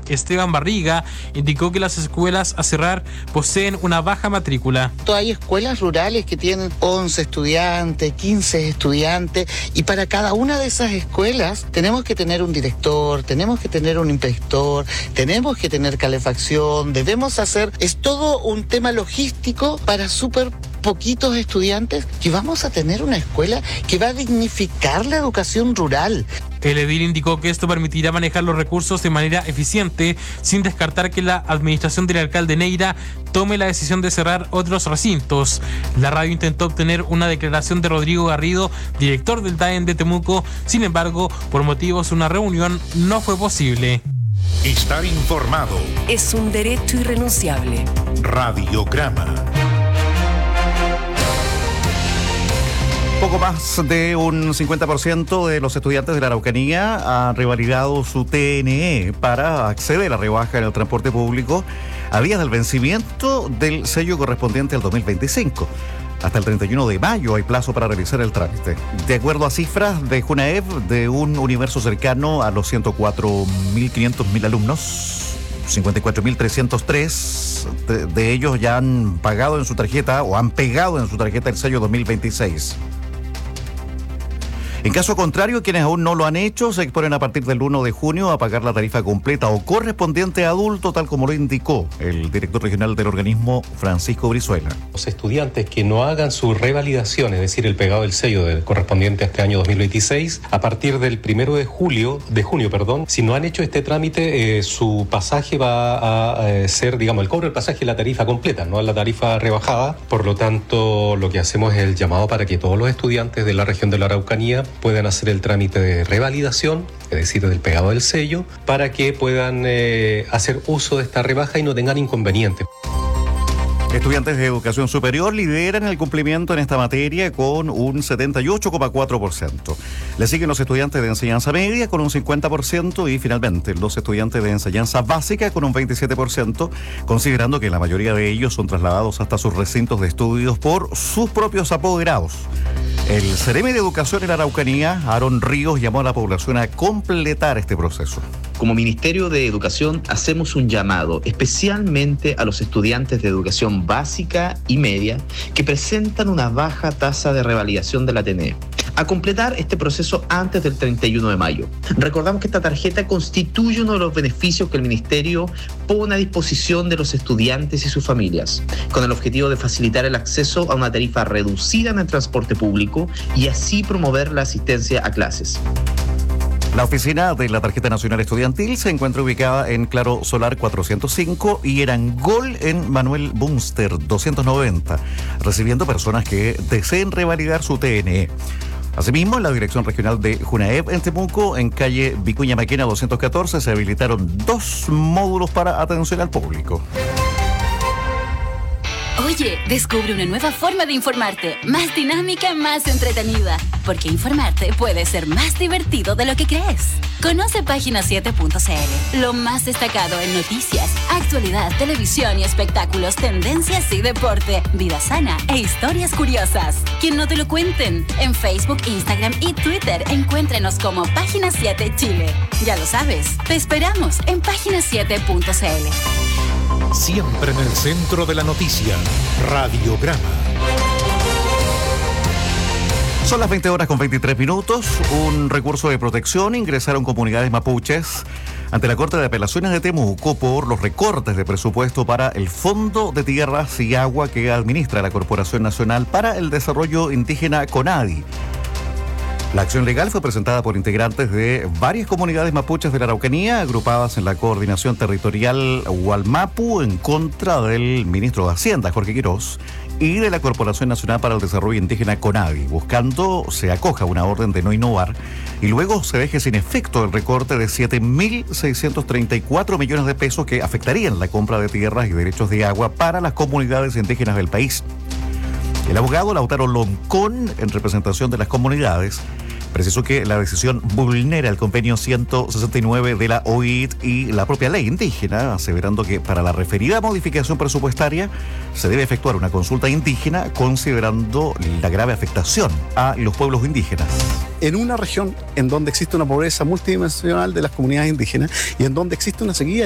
Esteban Barriga, indicó que las escuelas a cerrar poseen una baja matrícula. Hay escuelas rurales que tienen 11 estudiantes, 15 estudiantes, y para cada una de esas escuelas tenemos que tener un director, tenemos que tener un inspector, tenemos que tener calefacción, es todo un tema logístico para súper poquitos estudiantes, que vamos a tener una escuela que va a dignificar la educación rural. El edil indicó que esto permitirá manejar los recursos de manera eficiente, sin descartar que la administración del alcalde Neira tome la decisión de cerrar otros recintos. La radio intentó obtener una declaración de Rodrigo Garrido, director del DAEN de Temuco. Sin embargo, por motivos de una reunión no fue posible. Estar informado es un derecho irrenunciable. Radiograma. Poco más de un 50% de los estudiantes de la Araucanía han revalidado su TNE para acceder a la rebaja en el transporte público a días del vencimiento del sello correspondiente al 2025. Hasta el 31 de mayo hay plazo para realizar el trámite. De acuerdo a cifras de Junaev, de un universo cercano a los 104.500 alumnos, 54.303 de ellos ya han pagado en su tarjeta o han pegado en su tarjeta el sello 2026. En caso contrario, quienes aún no lo han hecho se exponen a partir del 1 de junio a pagar la tarifa completa o correspondiente a adulto, tal como lo indicó el director regional del organismo, Francisco Brizuela. Los estudiantes que no hagan su revalidación, es decir, el pegado del sello correspondiente a este año 2026, a partir del 1 de junio, si no han hecho este trámite, su pasaje va a ser, el cobro del pasaje es la tarifa completa, no es la tarifa rebajada. Por lo tanto, lo que hacemos es el llamado para que todos los estudiantes de la región de la Araucanía puedan hacer el trámite de revalidación, es decir, del pegado del sello, para que puedan hacer uso de esta rebaja y no tengan inconvenientes. Estudiantes de educación superior lideran el cumplimiento en esta materia con un 78,4%. Le siguen los estudiantes de enseñanza media con un 50% y finalmente los estudiantes de enseñanza básica con un 27%, considerando que la mayoría de ellos son trasladados hasta sus recintos de estudios por sus propios apoderados. El Ceremi de Educación en la Araucanía, Aaron Ríos, llamó a la población a completar este proceso. Como Ministerio de Educación hacemos un llamado especialmente a los estudiantes de educación básica y media que presentan una baja tasa de revalidación de la TNE, a completar este proceso antes del 31 de mayo. Recordamos que esta tarjeta constituye uno de los beneficios que el Ministerio pone a disposición de los estudiantes y sus familias, con el objetivo de facilitar el acceso a una tarifa reducida en el transporte público y así promover la asistencia a clases. La oficina de la Tarjeta Nacional Estudiantil se encuentra ubicada en Claro Solar 405 y Erangol en Manuel Bunster 290, recibiendo personas que deseen revalidar su TNE. Asimismo, en la Dirección Regional de Junaev en Temuco, en calle Vicuña Maquena 214, se habilitaron 2 módulos para atención al público. Oye, descubre una nueva forma de informarte, más dinámica, más entretenida, porque informarte puede ser más divertido de lo que crees. Conoce Página7.cl, lo más destacado en noticias, actualidad, televisión y espectáculos, tendencias y deporte, vida sana e historias curiosas. Que no te lo cuenten. En Facebook, Instagram y Twitter, encuéntrenos como Página 7 Chile. Ya lo sabes, te esperamos en Página7.cl. Siempre en el centro de la noticia, Radiograma. Son las 20:23. Un recurso de protección ingresaron comunidades mapuches ante la Corte de Apelaciones de Temuco por los recortes de presupuesto para el Fondo de Tierras y Agua que administra la Corporación Nacional para el Desarrollo Indígena CONADI. La acción legal fue presentada por integrantes de varias comunidades mapuches de la Araucanía, agrupadas en la Coordinación Territorial Hualmapu, en contra del ministro de Hacienda, Jorge Quirós, y de la Corporación Nacional para el Desarrollo Indígena CONADI, buscando se acoja una orden de no innovar y luego se deje sin efecto el recorte de 7.634 millones de pesos que afectarían la compra de tierras y derechos de agua para las comunidades indígenas del país. El abogado Lautaro Loncón, en representación de las comunidades, precisó que la decisión vulnera el convenio 169 de la OIT y la propia ley indígena, aseverando que para la referida modificación presupuestaria se debe efectuar una consulta indígena considerando la grave afectación a los pueblos indígenas. En una región en donde existe una pobreza multidimensional de las comunidades indígenas y en donde existe una sequía